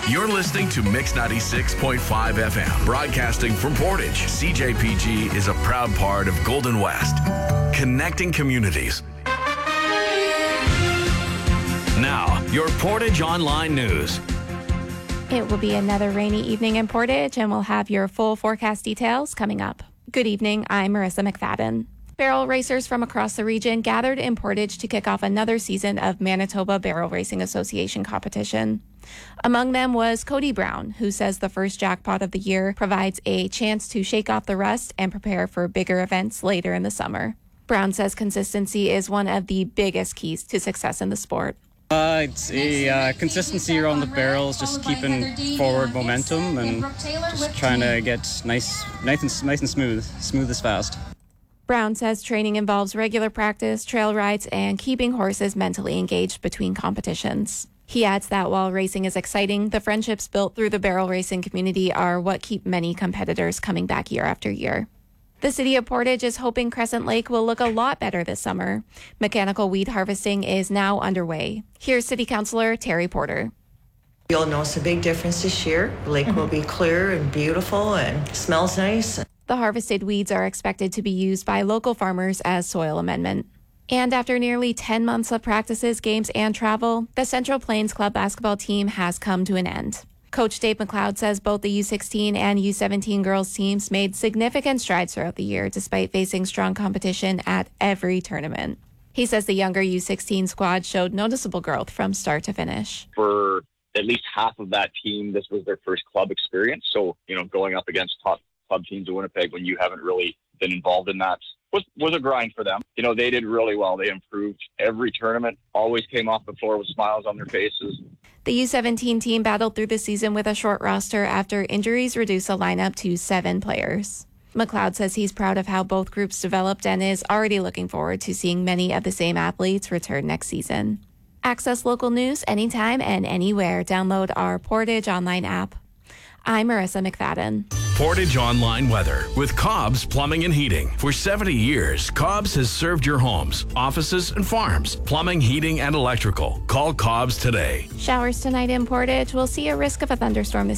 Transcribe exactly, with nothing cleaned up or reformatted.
You're listening to Mix ninety-six point five F M, broadcasting from Portage. C J P G is a proud part of Golden West, connecting communities. Now, your Portage Online News. It will be another rainy evening in Portage, and we'll have your full forecast details coming up. Good evening, I'm Marissa McFadden. Barrel racers from across the region gathered in Portage to kick off another season of Manitoba Barrel Racing Association competition. Among them was Cody Brown, who says the first jackpot of the year provides a chance to shake off the rust and prepare for bigger events later in the summer. Brown says consistency is one of the biggest keys to success in the sport. Uh, it's a uh, consistency around the barrels, just keeping forward momentum and just trying to get nice, nice and, nice and smooth, smooth as fast. Brown says training involves regular practice, trail rides, and keeping horses mentally engaged between competitions. He adds that while racing is exciting, the friendships built through the barrel racing community are what keep many competitors coming back year after year. The city of Portage is hoping Crescent Lake will look a lot better this summer. Mechanical weed harvesting is now underway. Here's City Councillor Terry Porter. You'll notice a big difference this year. The lake mm-hmm. will be clear and beautiful and smells nice. The harvested weeds are expected to be used by local farmers as soil amendment. And after nearly ten months of practices, games, and travel, the Central Plains Club basketball team has come to an end. Coach Dave McLeod says both the U sixteen and U seventeen girls teams made significant strides throughout the year despite facing strong competition at every tournament. He says the younger U sixteen squad showed noticeable growth from start to finish. For at least half of that team, this was their first club experience. So, you know, going up against top club teams in Winnipeg when you haven't really been involved in that was, was a grind for them. You know, they did really well. They improved every tournament, always came off the floor with smiles on their faces. The U seventeen team battled through the season with a short roster after injuries reduced the lineup to seven players. McLeod says he's proud of how both groups developed and is already looking forward to seeing many of the same athletes return next season. Access local news anytime and anywhere. Download our Portage Online app. I'm Marissa McFadden. Portage Online Weather with Cobb's Plumbing and Heating. For seventy years, Cobb's has served your homes, offices, and farms. Plumbing, heating, and electrical. Call Cobb's today. Showers tonight in Portage. We'll see a risk of a thunderstorm this